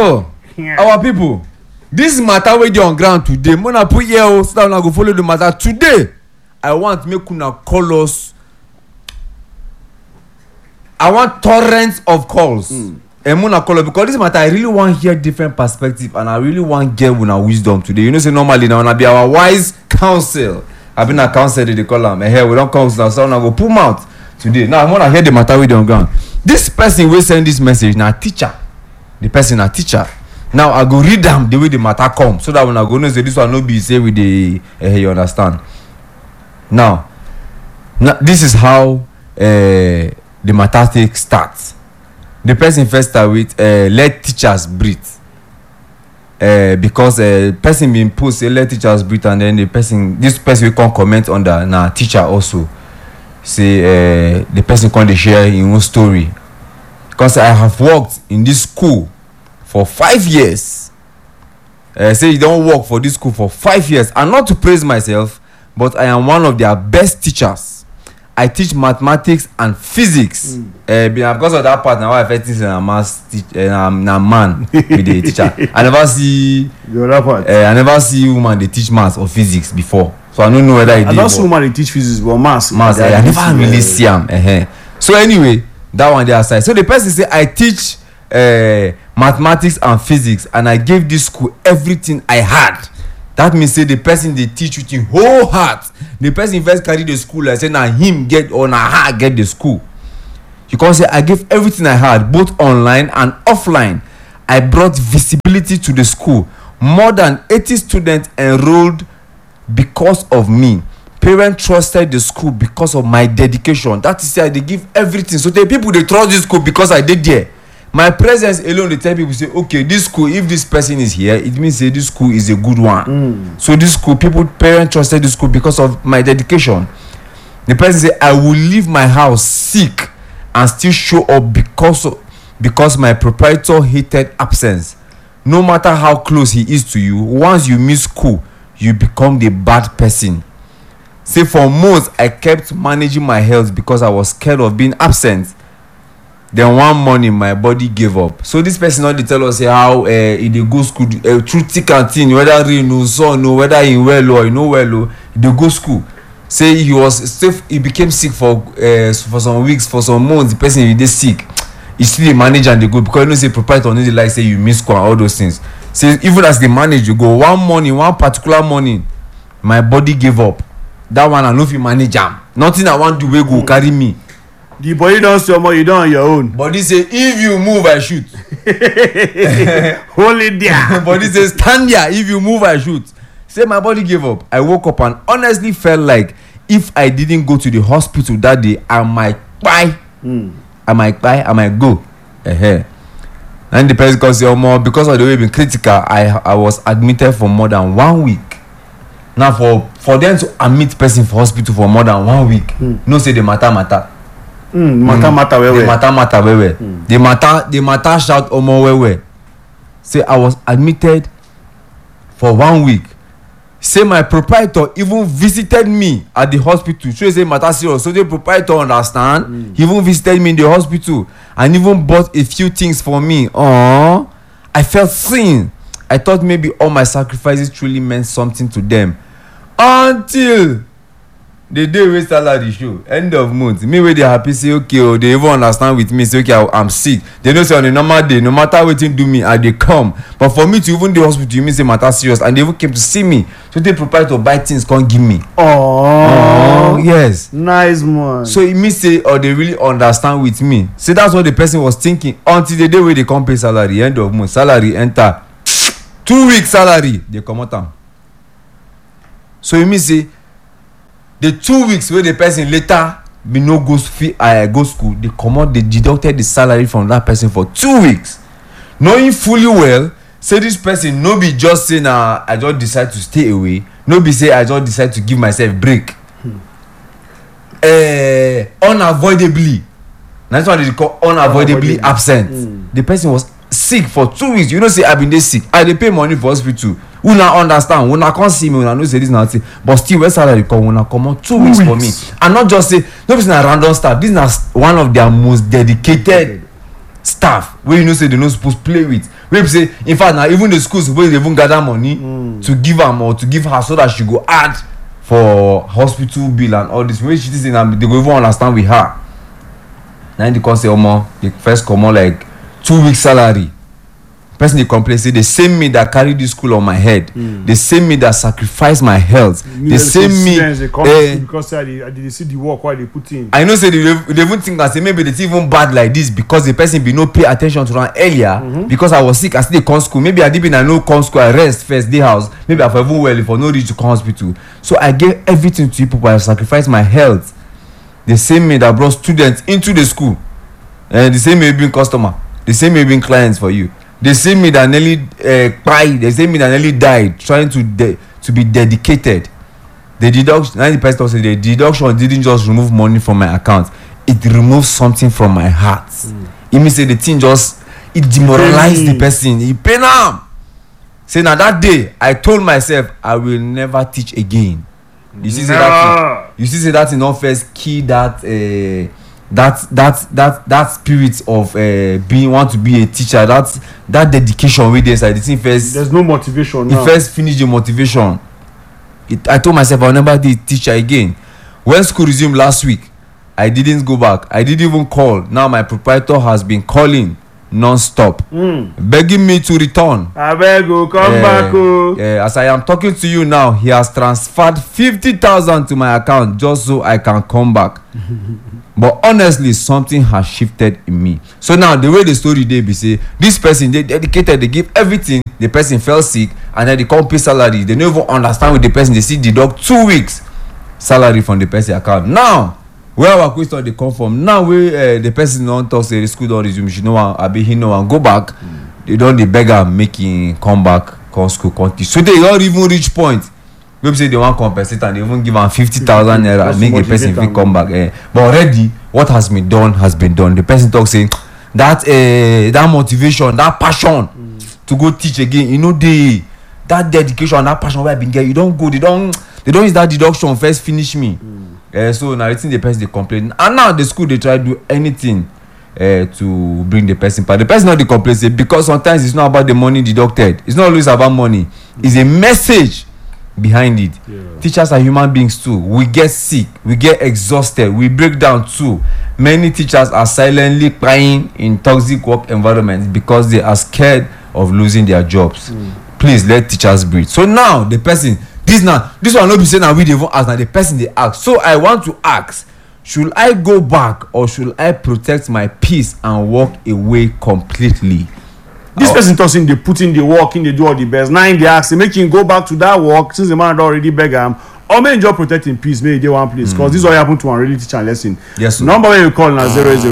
people, this matter wey dey on ground today, una put here so that una go follow the matter today. I want make una call us. I want torrents of calls. And una call us because this matter I really want hear different perspective and I really want get una wisdom today. You know say normally now una be our wise counsel. I been a counsel they call am. Here we don't counsel now, so una go pull mouth today. Now I wanna hear the matter wey dey on ground. This person wey send this message na teacher. The person na teacher. Now I go read them the way the matter come so that when I go know say this one no be say with the you understand. Now this is how the matter take starts. The person first start with let teachers breathe. Because person been post say let teachers breathe and then this person will come comment on that na teacher also. Say the person come dey share his own story. Because I have worked in this school for 5 years. Say you don't work for this school for 5 years. And not to praise myself, but I am one of their best teachers. I teach mathematics and physics. Because of that part, now I think I'm a man with the teacher. I never see I never see woman they teach maths or physics before. So I don't know whether I don't see woman they teach physics, but maths. I never really see them. So anyway, that one they aside. So the person say I teach mathematics and physics and I gave this school everything I had. That means say the person they teach with him whole heart. The person first carry the school and say now him get or now her get the school. You can say I gave everything I had both online and offline. I brought visibility to the school. More than 80 students enrolled because of me. Parents trusted the school because of my dedication. That is why they give everything. So the people they trust this school because I did there. My presence alone they tell people say okay this school if this person is here it means say this school is a good one. So this school parents trusted the school because of my dedication. The person say I will leave my house sick and still show up because my proprietor hated absence. No matter how close he is to you, once you miss school you become the bad person. Say for months I kept managing my health because I was scared of being absent. Then one morning my body gave up. So this person not dey tell us say how he dey go school through thick and thin, whether rain or sun or whether he well or he no well or he dey go school. Say he became sick for some weeks, for some months. The person he dey sick, he still dey manage and dey go because you know say proprietor no dey like say you miss school and all those things. Say even as they manage you go one particular morning my body gave up. That one I no fit manage am. Nothing I want do wey go carry me. The body don't say more, you don't on your own. Body say if you move I shoot. Hold it there. Body say stand there, if you move I shoot. Say my body gave up. I woke up and honestly felt like if I didn't go to the hospital that day I might die. I might go. And the person can say more because of the way been critical I was admitted for more than 1 week. Now for them to admit person for hospital for more than 1 week, no say the matter. Matter where. The matter shout omo where. Say I was admitted for 1 week. Say my proprietor even visited me at the hospital. So say matter serious. So the proprietor understand. He even visited me in the hospital and even bought a few things for me. I felt seen. I thought maybe all my sacrifices truly meant something to them. Until the day wey salary show, end of month, me wey dey happy say okay they even understand with me say okay I'm sick. They know say on a normal day no matter wetin do me I dey come, but for me to even dey hospital you mean say matter serious and they even came to see me so they prepare to buy things come give me. Yes, nice man. So it means say or they really understand with me. So that's what the person was thinking until the day wey they come pay salary, end of month salary enter 2 weeks salary they comot am. So it means say the 2 weeks wey the person later be no go school they comot they deducted the salary from that person for 2 weeks, knowing fully well say this person no be just say na I just decide to stay away, no be say I just decide to give myself break. Unavoidably, that's what they call unavoidably absent. The person was sick for 2 weeks. You know say I been dey sick, I dey pay money for hospital. Una understand, una come see me, una know say this na thing, but still when salary come una comot 2 weeks for me. And not just say no be na random staff, this na one of their most dedicated staff wey you know say they no suppose play with, wey be say in fact na even the schools suppose dey even gather money to give am or to give her so that she go add for hospital bill and all this, wey she think say na they go even understand with her. Na im dey come say omo dey first comot like 2 weeks salary. Person dey complain say the same me that carry this school on my head, the same me that sacrifice my health, the same me because I dey see the work why they put in. I know say they even think that say maybe they even bad like this because the person be no pay attention to am earlier because I was sick I still dey come school, maybe I did been I no come school I rest first day house, maybe I for even well if I no reach to come hospital, so I gave everything to you people, I sacrifice my health. The same me that brought students into the school, the same me being customer, the same me being clients for you, the same me that nearly cried, the same me that nearly died trying to be dedicated. The deduction, 90% say the deduction didn't just remove money from my account, it removed something from my heart. It means say the thing just it demoralized the person, it pain am. Say now that day I told myself I will never teach again. You see say that thing, you see say that thing not first key that that spirit of being want to be a teacher, that dedication wey dey inside the thing first. There's no motivation now. It first finish the motivation. I told myself I'll never be a teacher again. When school resumed last week, I didn't go back. I didn't even call. Now my proprietor has been calling non-stop, begging me to return. Abeg o, come back o. As I am talking to you now, he has transferred 50,000 to my account just so I can come back. But honestly, something has shifted in me. So now the way the story dey be say this person they dedicated, they give everything. The person fell sick and then they come pay salary. They don't even understand with the person. They see deduct 2 weeks salary from the person account. Now where our question dey come from? Now wey the person don talk say the school don resume, she no wan abi he no wan go back. They don dey beg am make him come back, come school, come teach. So they don even reach point wey be say they wan compensate and they even give am 50,000 naira make the person fit come back. But already what has been done has been done. The person talk say that motivation, that passion to go teach again, you know, that dedication, that passion wey I been get, you don go, they don use that deduction first finish me. So now the person dey complain, and now the school dey try do anything to bring the person back. The person not dey complain say because sometimes it's not about the money deducted, it's not always about money, it's a message behind it. Teachers are human beings too. We get sick, we get exhausted, we break down too. Many teachers are silently crying in toxic work environments because they are scared of losing their jobs. Please let teachers breathe. So now the person, this one no be say now we dey even ask, now the person dey ask. So I want to ask, should I go back or should I protect my peace and walk away completely? This person talk say they put in the work, in they do all the best. Now they ask, make him go back to that work since the man had already beg him, or may just protect him peace, maybe they one place, because this all happen to one really teach and lesson. Yes, sir. Number where you call now 00